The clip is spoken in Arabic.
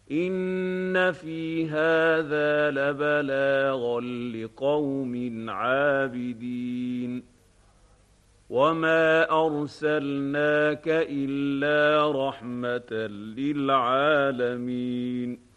إِنَّ فِي هَٰذَا لَبَلَاغًا لِّقَوْمٍ عَابِدِينَ وَمَا أَرْسَلْنَاكَ إِلَّا رَحْمَةً لِّلْعَالَمِينَ